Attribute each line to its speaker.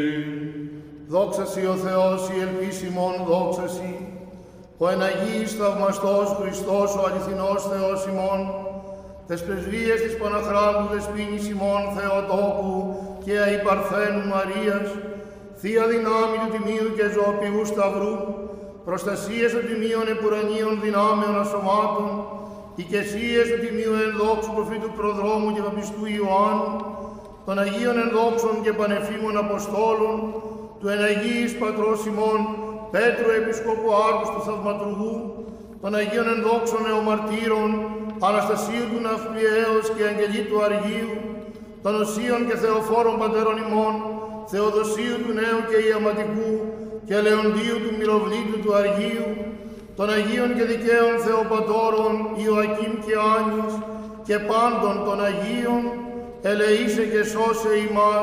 Speaker 1: Δόξα Σοι ο Θεός, η ελπίς ημών, δόξα Σοι. Ο εν Αγίης θαυμαστός Χριστός, ο αληθινός Θεός ημών, τες πρεσβείες της Παναχράντου Δεσποίνης ημών Θεοτόκου και αϊπαρθένου Μαρίας, Θεία δυνάμει του Τιμίου και ζωοποιού Σταυρού, προστασίες των Τιμίων επουρανίων δυνάμεων ασωμάτων, οικεσίες του Τιμίου ενδόξου προφήτου προδρόμου και παπιστού Ιωάννου, των Αγίων ενδόξων και πανεφήμων Αποστόλων, του εν Αγίης Πατρός ημών Πέτρου Επισκόπου Άργους του Θαυματουργού, των Αγίων ενδόξων νεομαρτύρων Αναστασίου του Ναυπλιέως και Αγγελίου του Αργίου, των Οσίων και Θεοφόρων Πατέρων ημών, Θεοδοσίου του Νέου και Ιαματικού και Λεοντίου του Μυροβλήτου του Αργίου, των Αγίων και Δικαίων Θεοπατώρων Ιωακήμ και Άνης και πάντων των Αγίων, ελεήσε και σώσε ημάς